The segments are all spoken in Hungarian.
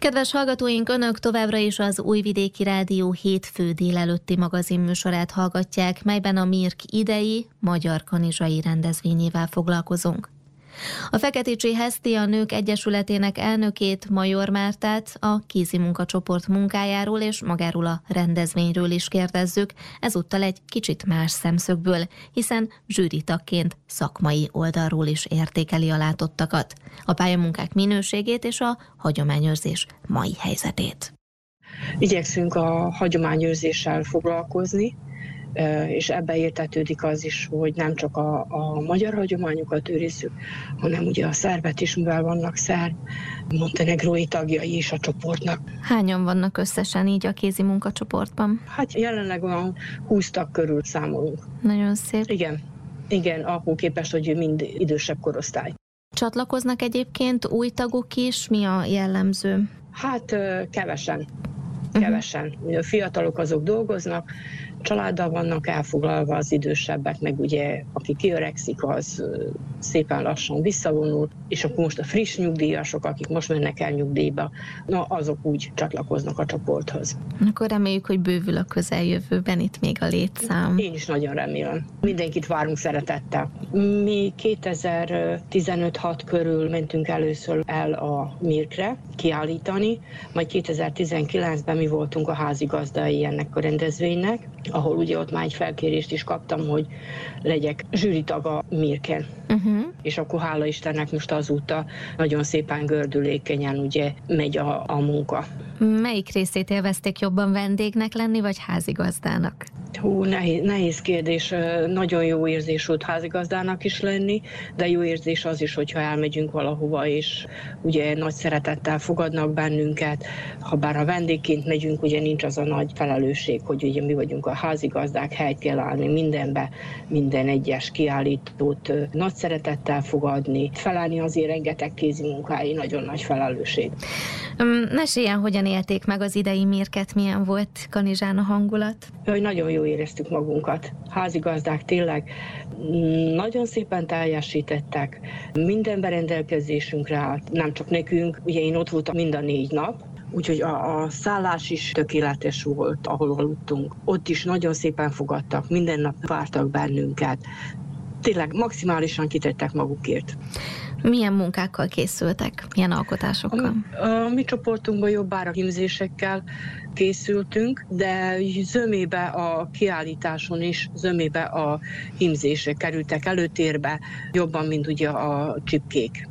Kedves hallgatóink, Önök továbbra is az Újvidéki Rádió hétfő délelőtti magazinműsorát hallgatják, melyben a MIRK idei magyar kanizsai rendezvényével foglalkozunk. A Feketicsi Hesztia Nők Egyesületének elnökét, Major Mártát a kézi munkacsoport munkájáról és magáról a rendezvényről is kérdezzük, ezúttal egy kicsit más szemszögből, hiszen zsűritagként szakmai oldalról is értékeli a látottakat, a pályamunkák minőségét és a hagyományőrzés mai helyzetét. Igyekszünk a hagyományőrzéssel foglalkozni, és ebbe értetődik az is, hogy nem csak a magyar hagyományokat őrizzük, hanem ugye a szerbet is, mivel vannak szerb, montenegrói tagjai is a csoportnak. Hányan vannak összesen így a kézi munkacsoportban? Hát jelenleg olyan 20 tag körül számolunk. Nagyon szép. Igen, ahhoz képest, hogy mind idősebb korosztály. Csatlakoznak egyébként új tagok is? Mi a jellemző? Hát kevesen. A fiatalok azok dolgoznak, családdal vannak elfoglalva, az idősebbek, meg ugye aki kiöregszik, az szépen lassan visszavonul, és akkor most a friss nyugdíjasok, akik most mennek el nyugdíjba, azok úgy csatlakoznak a csoporthoz. Akkor reméljük, hogy bővül a közeljövőben itt még a létszám. Én is nagyon remélem. Mindenkit várunk szeretettel. Mi 2015-6 körül mentünk először el a MIRK-re kiállítani, majd 2019-ben mi voltunk a házigazdái ennek a rendezvénynek, ahol ugye ott már egy felkérést is kaptam, hogy legyek zsűritag a MIRK-en. És akkor hála Istennek most azóta nagyon szépen gördülékenyen ugye megy a munka. Melyik részét élvezték jobban, vendégnek lenni, vagy házigazdának? Nehéz kérdés. Nagyon jó érzés volt házigazdának is lenni, de jó érzés az is, hogyha elmegyünk valahova, és ugye nagy szeretettel fogadnak bennünket. Ha bár a vendégként megyünk, ugye nincs az a nagy felelősség, hogy ugye mi vagyunk a házigazdák, helyt kell állni mindenbe, minden egyes kiállítót nagy szeretettel fogadni. Felállni azért rengeteg kézi munkái, nagyon nagy felelősség. Meséljen, hogyan élték meg az idei MIRK-et, milyen volt Kanizsán a hangulat? Nagyon jól éreztük magunkat. Házigazdák tényleg nagyon szépen teljesítettek. Minden berendelkezésünkre állt, nem csak nekünk, ugye én ott voltam mind a 4 nap, úgyhogy a szállás is tökéletes volt, ahol aludtunk. Ott is nagyon szépen fogadtak, minden nap vártak bennünket. Tényleg maximálisan kitettek magukért. Milyen munkákkal készültek? Milyen alkotásokkal? A mi csoportunkban jobbára hímzésekkel készültünk, de zömébe a kiállításon is, zömébe a hímzések kerültek előtérbe, jobban, mint ugye a csipkék.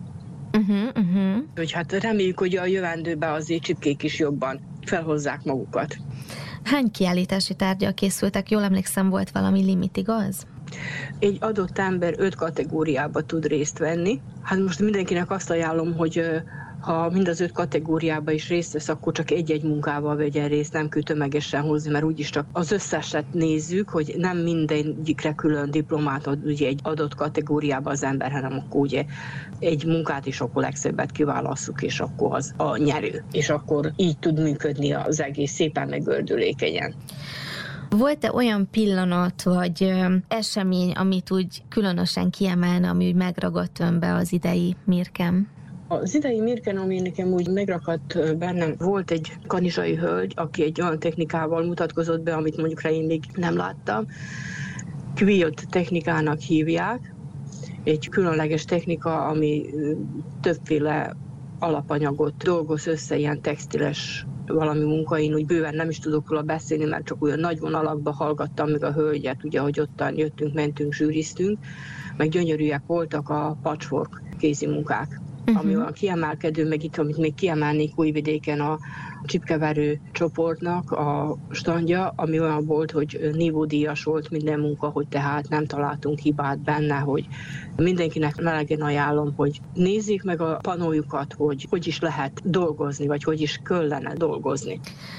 Hogy hát reméljük, hogy a jövendőben azért csipkék is jobban felhozzák magukat. Hány kiállítási tárggyal készültek? Jól emlékszem, volt valami limit, igaz? Egy adott ember 5 kategóriába tud részt venni. Hát most mindenkinek azt ajánlom, hogy ha mind az 5 kategóriába is részt vesz, akkor csak egy-egy munkával vegyen részt, nem kell tömegesen hozni, mert úgyis csak az összeset nézzük, hogy nem mindegyikre külön diplomát ad ugye egy adott kategóriába az ember, hanem akkor ugye egy munkát is akkor legszebbet kiválasszuk, és akkor az a nyerő. És akkor így tud működni az egész szépen megördülékenyen. Volt-e olyan pillanat, vagy esemény, amit úgy különösen kiemelne, ami úgy megragadt önbe az idei MIRK-en? Az idei MIRK-en, ami nekem úgy megrakadt bennem, volt egy kanizsai hölgy, aki egy olyan technikával mutatkozott be, amit mondjuk én még nem láttam. Quilt technikának hívják. Egy különleges technika, ami többféle alapanyagot dolgoz össze, ilyen textiles valami munka, én úgy bőven nem is tudok róla beszélni, mert csak olyan nagy vonalakba hallgattam meg a hölgyet, ugye, hogy ottan jöttünk, mentünk, zsűriztünk, meg gyönyörűek voltak a patchwork kézi munkák, ami olyan kiemelkedő, meg itt, amit még kiemelnék Újvidéken a csipkeverő csoportnak a standja, ami olyan volt, hogy nívódíjas volt minden munka, hogy tehát nem találtunk hibát benne, hogy mindenkinek melegen ajánlom, hogy nézzék meg a panójukat, hogy is lehet dolgozni, vagy hogy is kellene dolgozni.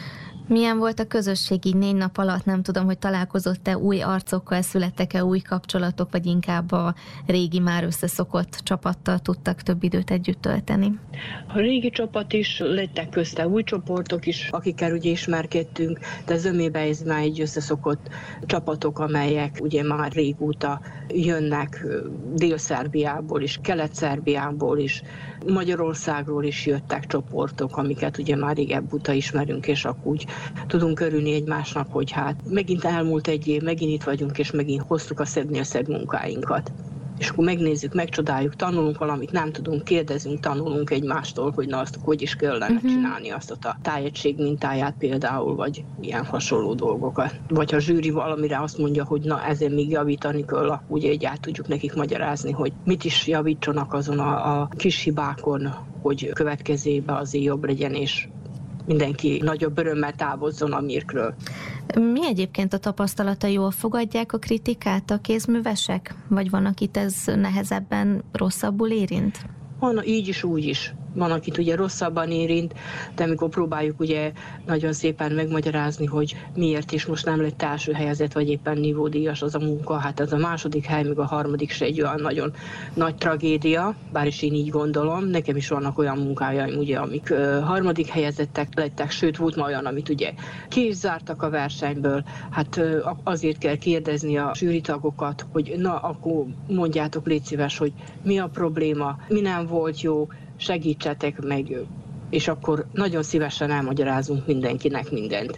Milyen volt a közösség így 4 nap alatt? Nem tudom, hogy találkozott-e új arcokkal, születtek-e új kapcsolatok, vagy inkább a régi, már összeszokott csapattal tudtak több időt együtt tölteni? A régi csapat is, lettek közte új csoportok is, akikkel ugye ismerkedtünk, de zömében ez már egy összeszokott csapatok, amelyek ugye már régóta jönnek Dél-Szerbiából is, Kelet-Szerbiából is, Magyarországról is jöttek csoportok, amiket ugye már régebb óta ismerünk, és akkor úgy tudunk örülni egymásnak, hogy hát megint elmúlt egy év, megint itt vagyunk, és megint hoztuk a szebb munkáinkat. És akkor megnézzük, megcsodáljuk, tanulunk valamit, nem tudunk, kérdezünk, tanulunk egymástól, hogy na azt hogy is kellene csinálni azt a tájegység mintáját például, vagy ilyen hasonló dolgokat. Vagy ha a zsűri valamire azt mondja, hogy na ezen még javítani kell, akkor ugye így át tudjuk nekik magyarázni, hogy mit is javítsanak azon a kis hibákon, hogy következőben azért jobb legyen, és mindenki nagyobb örömmel távozzon a Mirkről. Mi egyébként a tapasztalata, jól fogadják a kritikát a kézművesek? Vagy van, akit ez nehezebben, rosszabbul érint? Van így is, úgy is. Van, akit ugye rosszabban érint, de amikor próbáljuk ugye nagyon szépen megmagyarázni, hogy miért is most nem lett első helyezett, vagy éppen nívódíjas az a munka, hát ez a második hely, meg a harmadik se egy olyan nagyon nagy tragédia, bár is én így gondolom. Nekem is vannak olyan munkájaim, ugye, amik harmadik helyezettek lettek, sőt volt ma olyan, amit ugye ki is zártak a versenyből. Hát azért kell kérdezni a zsűritagokat, hogy na, akkor mondjátok, légy szíves, hogy mi a probléma, mi nem volt jó, segítsetek meg, és akkor nagyon szívesen elmagyarázunk mindenkinek mindent.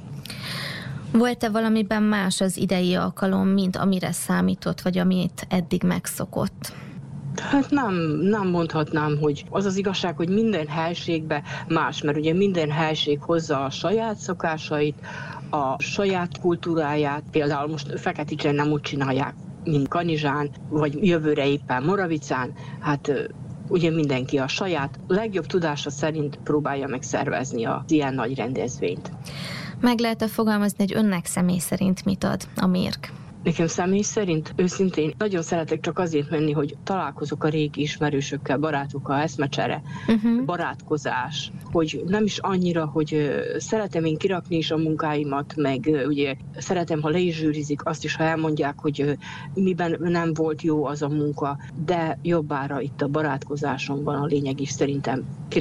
Volt-e valamiben más az idei alkalom, mint amire számított, vagy amit eddig megszokott? Hát nem mondhatnám, hogy az az igazság, hogy minden helységben más, mert ugye minden helység hozza a saját szokásait, a saját kultúráját, például most Feketicsen nem úgy csinálják, mint Kanizsán, vagy jövőre éppen Moravicán, hát ugye mindenki a saját legjobb tudása szerint próbálja megszervezni az ilyen nagy rendezvényt. Meg lehet-e fogalmazni, hogy önnek személy szerint mit ad a Mirk? Nekem személy szerint őszintén nagyon szeretek csak azért menni, hogy találkozok a régi ismerősökkel, barátokkal, eszmecsere, barátkozás, hogy nem is annyira, hogy szeretem én kirakni is a munkáimat, meg ugye szeretem, ha le is zsűrizik, azt is, ha elmondják, hogy miben nem volt jó az a munka, de jobbára itt a barátkozásomban a lényeg is szerintem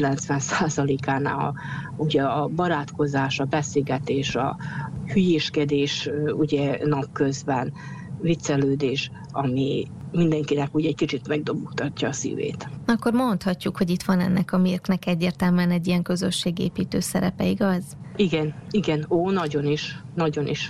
90%-ánál ugye a barátkozás, a beszélgetés, a hülyéskedés ugye napközben, viccelődés, ami mindenkinek ugye egy kicsit megdobogtatja a szívét. Akkor mondhatjuk, hogy itt van ennek a Mirknek egyértelműen egy ilyen közösségépítő szerepe, igaz? Igen, nagyon is.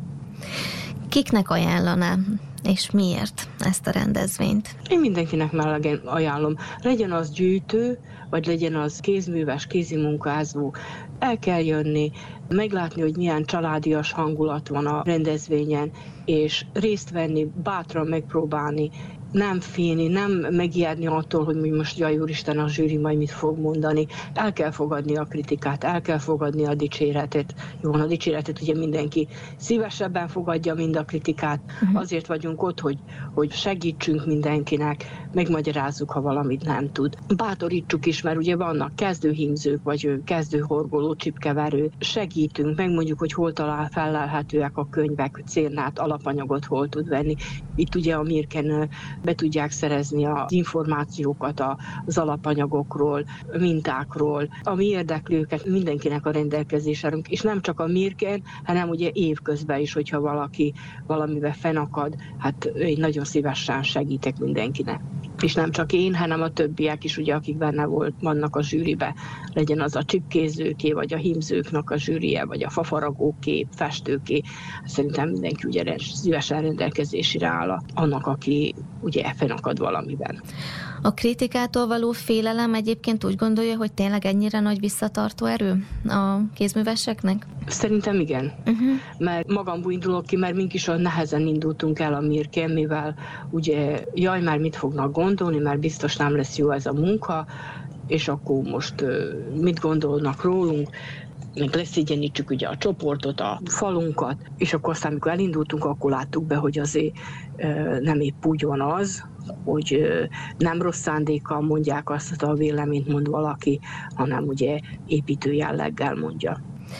Kiknek ajánlanám, és miért ezt a rendezvényt? Én mindenkinek melegen ajánlom. Legyen az gyűjtő, vagy legyen az kézműves, kézimunkázó. El kell jönni, meglátni, hogy milyen családias hangulat van a rendezvényen, és részt venni, bátran megpróbálni, nem félni, nem megijedni attól, hogy most jaj úristen, a zsűri majd mit fog mondani. El kell fogadni a kritikát, el kell fogadni a dicséretet. Jó, a dicséretet ugye mindenki szívesebben fogadja, mind a kritikát. Azért vagyunk ott, hogy segítsünk mindenkinek, megmagyarázzuk, ha valamit nem tud. Bátorítsuk is, mert ugye vannak kezdőhímzők, vagy kezdőhorgoló, csipkeverő. Segítünk, megmondjuk, hogy hol fellelhetőek a könyvek, cérnát, alapanyagot hol tud venni. Itt ugye a Mirken be tudják szerezni az információkat az alapanyagokról, mintákról, ami érdekli őket, mindenkinek a rendelkezésre, és nem csak a Mirken, hanem ugye évközben is, hogyha valaki valamiben fennakad, hát én nagyon szívesen segítek mindenkinek. És nem csak én, hanem a többiek is, ugye, akik benne vannak a zsűribe, legyen az a csipkézőké, vagy a hímzőknek a zsűrie, vagy a fafaragóké, festőké. Szerintem mindenki ugye szívesen rendelkezésére áll annak, aki ugye fennakad valamiben. A kritikától való félelem egyébként úgy gondolja, hogy tényleg ennyire nagy visszatartó erő a kézműveseknek? Szerintem igen. Mert magamból indulok ki, mert mink is olyan nehezen indultunk el a Mirken, mivel ugye jaj, már mit fognak gondolni, mert biztos nem lesz jó ez a munka, és akkor most mit gondolnak rólunk, meg leszégyenítsük ugye a csoportot, a falunkat, és akkor aztán, amikor elindultunk, akkor láttuk be, hogy azért nem épp úgy van az, hogy nem rossz szándékkal mondják azt a véleményt, mond valaki, hanem ugye építő jelleggel mondja.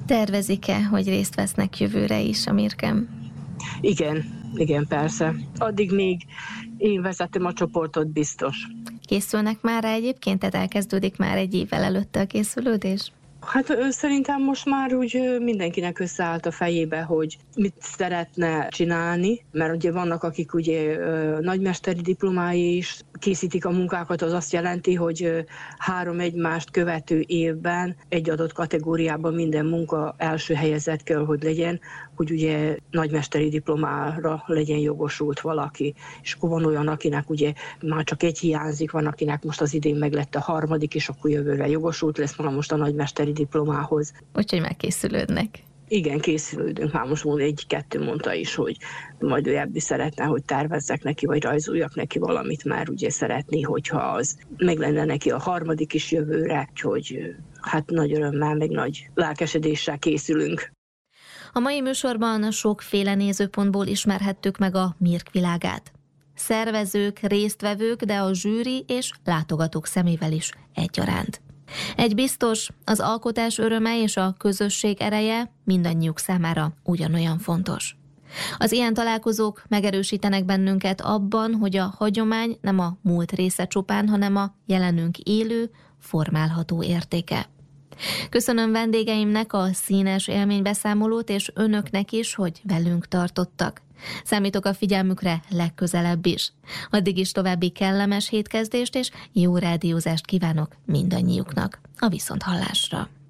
Tervezik-e, hogy részt vesznek jövőre is a Mirken? Igen, persze. Addig még én vezetem a csoportot, biztos. Készülnek már rá egyébként? Tehát elkezdődik már egy évvel előtte a készülődés? Hát szerintem most már úgy mindenkinek összeállt a fejébe, hogy mit szeretne csinálni, mert ugye vannak, akik ugye nagymesteri diplomái is készítik a munkákat, az azt jelenti, hogy 3 egymást követő évben egy adott kategóriában minden munka első helyezett kell, hogy legyen, hogy ugye nagymesteri diplomára legyen jogosult valaki. És akkor van olyan, akinek ugye már csak egy hiányzik, van, akinek most az idén meglett a 3., és akkor jövőre jogosult lesz már most a nagymesteri diplomához. Úgyhogy megkészülődnek. Igen, készülődünk. Már most 1-2 mondta is, hogy majd ő ebből szeretne, hogy tervezzek neki, vagy rajzoljak neki valamit, már ugye szeretné, hogyha az meg lenne neki a 3. is jövőre, úgyhogy hát nagy örömmel, meg nagy lelkesedéssel készülünk. A mai műsorban sokféle nézőpontból ismerhettük meg a Mirk világát. Szervezők, résztvevők, de a zsűri és látogatók szemével is egyaránt. Egy biztos, az alkotás öröme és a közösség ereje mindannyiuk számára ugyanolyan fontos. Az ilyen találkozók megerősítenek bennünket abban, hogy a hagyomány nem a múlt része csupán, hanem a jelenünk élő, formálható értéke. Köszönöm vendégeimnek a színes élménybeszámolót, és önöknek is, hogy velünk tartottak. Számítok a figyelmükre legközelebb is. Addig is további kellemes hétkezdést és jó rádiózást kívánok mindannyiuknak. A viszonthallásra!